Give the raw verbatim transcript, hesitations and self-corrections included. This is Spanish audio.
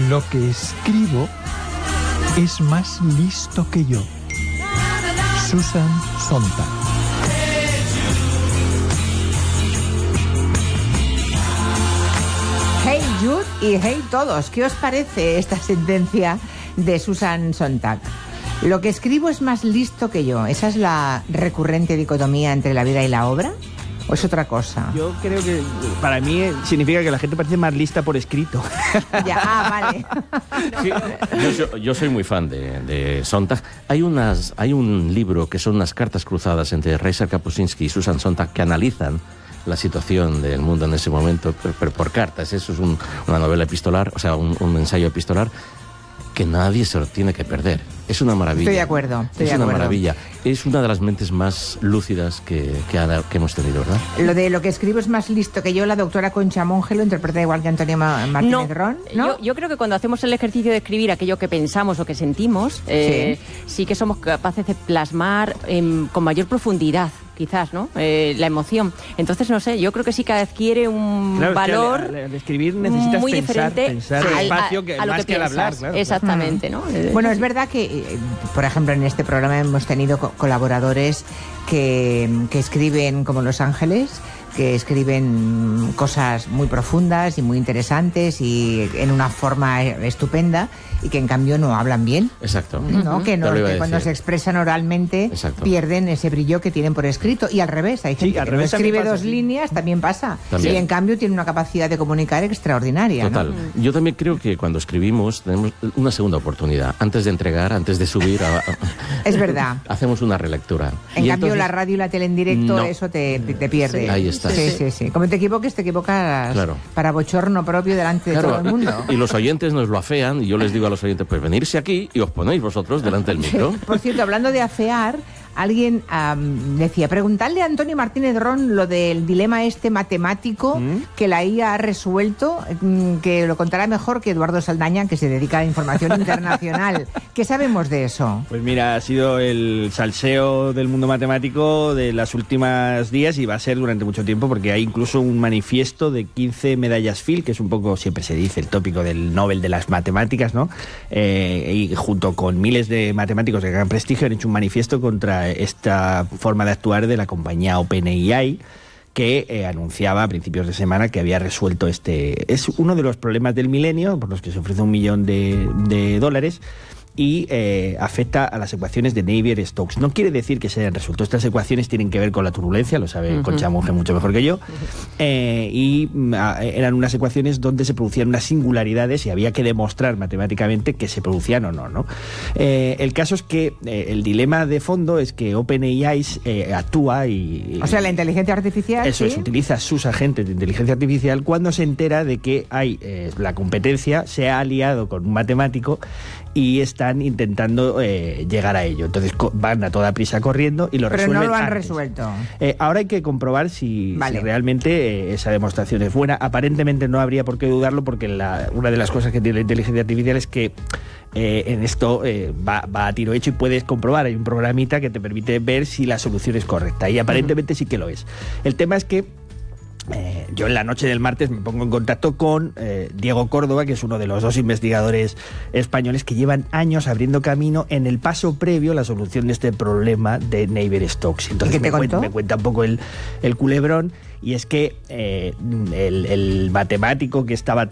Lo que escribo es más listo que yo. Susan Sontag. Hey Jude y hey todos, ¿qué os parece esta sentencia de Susan Sontag? Lo que escribo es más listo que yo. ¿Esa es la recurrente dicotomía entre la vida y la obra? ¿O es otra cosa? Yo creo que para mí significa que la gente parece más lista por escrito. Ya, ah, vale. Sí, yo, yo soy muy fan de, de Sontag. Hay, unas, hay un libro que son unas cartas cruzadas entre Reiser Kapuscinski y Susan Sontag que analizan la situación del mundo en ese momento, pero, pero por cartas. Eso es un, una novela epistolar, o sea, un, un ensayo epistolar que nadie se lo tiene que perder. Es una maravilla. Estoy de acuerdo. Estoy es de una acuerdo. maravilla. Es una de las mentes más lúcidas que, que, ha, que hemos tenido, ¿verdad? Lo de lo que escribo es más listo que yo, la doctora Concha Monge lo interpreta igual que Antonio Ma- Martínez No, Ron, ¿no? Yo, yo creo que cuando hacemos el ejercicio de escribir aquello que pensamos o que sentimos, eh, sí. sí que somos capaces de plasmar eh, con mayor profundidad, quizás, ¿no? Eh, la emoción. Entonces, no sé, yo creo que sí que adquiere un Claro, valor es que al, al escribir necesitas muy pensar, diferente pensar al- despacio a, que, a lo más que, que al piensas. hablar. Claro. Exactamente, ¿no? Bueno, es verdad que, eh, por ejemplo, en este programa hemos tenido co- colaboradores que, que escriben como Los Ángeles, que escriben cosas muy profundas y muy interesantes y en una forma estupenda, y que en cambio no hablan bien. Exacto. ¿No? Que, no, Te lo iba a que cuando decir. se expresan oralmente Exacto. pierden ese brillo que tienen por escrito. Y al revés, hay Sí, gente al que revés no escribe también pasa, dos sí. líneas, también pasa. También. Y en cambio tiene una capacidad de comunicar extraordinaria. Total. ¿no? Yo también creo que cuando escribimos tenemos una segunda oportunidad. Antes de entregar, antes de subir, a, a- Es verdad. hacemos una relectura. En Y cambio, entonces- la radio y la tele en directo, No. eso te, te, te pierde. Sí, ahí está. Sí, sí, sí. Como te equivoques, te equivocas Claro. para bochorno propio delante de Claro, todo el mundo. y los oyentes nos lo afean, y yo les digo a los oyentes, pues venirse aquí y os ponéis vosotros delante del micro. Por cierto, hablando de afear, alguien am, decía, preguntarle a Antonio Martínez Ron lo del dilema este matemático ¿Mm? que la I A ha resuelto, mm, que lo contará mejor que Eduardo Saldaña, que se dedica a la información internacional. ¿Qué sabemos de eso? Pues mira, ha sido el salseo del mundo matemático de las últimas días y va a ser durante mucho tiempo, porque hay incluso un manifiesto de quince medallas Fields, que es un poco, siempre se dice, el tópico del Nobel de las matemáticas, ¿no? Eh, y junto con miles de matemáticos de gran prestigio han hecho un manifiesto contra esta forma de actuar de la compañía OpenAI, que eh, anunciaba a principios de semana que había resuelto este... Es uno de los problemas del milenio, por los que se ofrece un millón de, de dólares, y eh, afecta a las ecuaciones de Navier-Stokes. No quiere decir que se hayan resuelto. Estas ecuaciones tienen que ver con la turbulencia, lo sabe uh-huh. Concha Monge mucho mejor que yo, eh, y mm, eran unas ecuaciones donde se producían unas singularidades y había que demostrar matemáticamente que se producían o no, ¿no? Eh, el caso es que eh, el dilema de fondo es que OpenAI eh, actúa y... O sea, la inteligencia artificial... Eso ¿sí? es, utiliza sus agentes de inteligencia artificial cuando se entera de que hay eh, la competencia se ha aliado con un matemático y están intentando eh, llegar a ello. Entonces co- van a toda prisa corriendo y lo Pero resuelven no lo han antes. resuelto. Eh, ahora hay que comprobar si, Vale. si realmente eh, esa demostración es buena. Aparentemente no habría por qué dudarlo, porque la, una de las cosas que tiene la inteligencia artificial es que eh, en esto eh, va, va a tiro hecho y puedes comprobar. Hay un programita que te permite ver si la solución es correcta y aparentemente sí que lo es. El tema es que Eh, yo en la noche del martes me pongo en contacto con eh, Diego Córdoba, que es uno de los dos investigadores españoles que llevan años abriendo camino en el paso previo a la solución de este problema de Navier-Stokes. Entonces ¿Y qué te me, contó? cuenta, me cuenta un poco el, el culebrón, y es que eh, el, el matemático que estaba